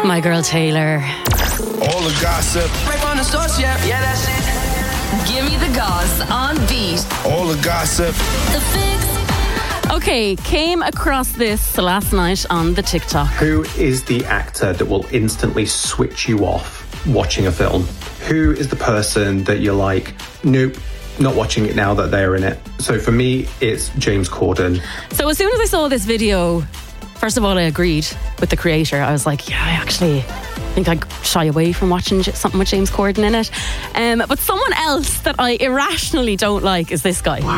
My Girl Taylor. All the gossip. Right from the source, yeah, that's it. Give me the goss on beat. All the gossip. The Fix. Okay, came across this last night on the TikTok. Who is the actor that will instantly switch you off watching a film? Who is the person that you're like, nope, not watching it now that they're in it? So for me, it's James Corden. So as soon as I saw this video, first of all, I agreed with the creator. I was like, yeah, I actually think I'd shy away from watching something with James Corden in it. But someone else that I irrationally don't like is this guy.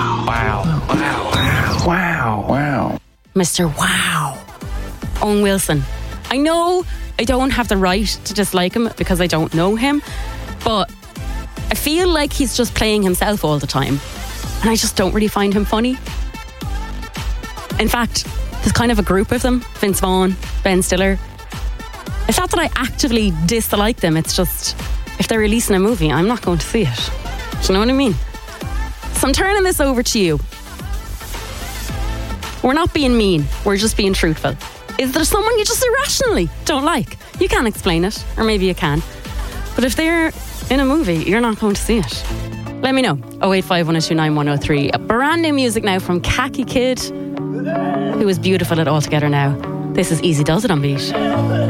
Wow. Mr. Wow. Owen Wilson. I know I don't have the right to dislike him because I don't know him, but I feel like he's just playing himself all the time. And I just don't really find him funny. In fact, there's kind of a group of them. Vince Vaughn, Ben Stiller. It's not that I actively dislike them. It's just, if they're releasing a movie, I'm not going to see it. Do you know what I mean? So I'm turning this over to you. We're not being mean. We're just being truthful. Is there someone you just irrationally don't like? You can't explain it. Or maybe you can. But if they're in a movie, you're not going to see it. Let me know. 085 1029 103. Brand new music now from Khaki Kid, who is beautiful at All Together Now. This is Easy Does It on Beat.